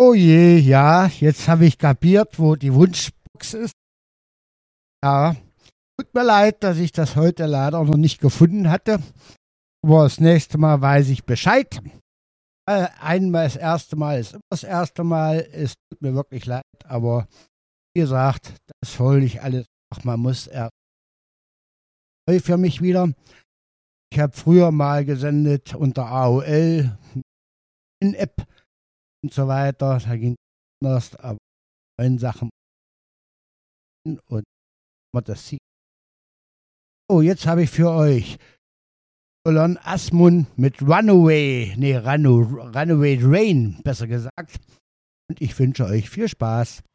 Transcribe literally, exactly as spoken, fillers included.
Oh je, ja, jetzt habe ich kapiert, wo die Wunschbox ist. Ja, tut mir leid, dass ich das heute leider noch nicht gefunden hatte. Aber das nächste Mal weiß ich Bescheid. Äh, Einmal das erste Mal ist immer das erste Mal. Es tut mir wirklich leid, aber wie gesagt, das hole ich alles. Ach, man muss erst neu für mich wieder. Ich habe früher mal gesendet unter A O L, in App und so weiter. Da ging es anders, aber neuen Sachen und man das sieht. Oh, jetzt habe ich für euch Solon Asmund mit Runaway, nee, Runu, Runaway Rain, besser gesagt. Und ich wünsche euch viel Spaß.